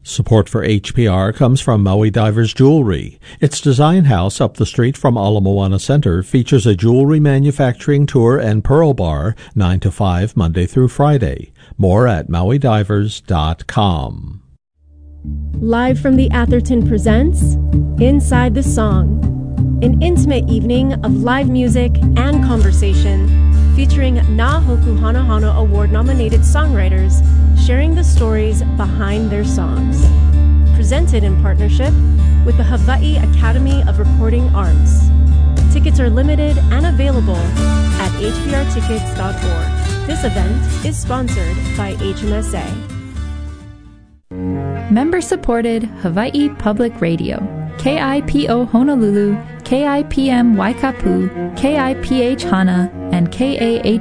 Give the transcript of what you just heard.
Support for HPR comes from Maui Divers Jewelry. Its design house up the street from Ala Moana Center features a jewelry manufacturing tour and pearl bar 9 to 5 Monday through Friday. More at mauidivers.com. Live from the Atherton presents Inside the Song, an intimate evening of live music and conversation featuring Na Hoku Hana Hana Award-nominated songwriters sharing the stories behind their songs. Presented in partnership with the Hawaii Academy of Recording Arts. Tickets are limited and available at hbrtickets.org. This event is sponsored by HMSA. Member-supported Hawaii Public Radio. KIPO Honolulu, KIPM Waikapu, KIPH Hana, and KAHQ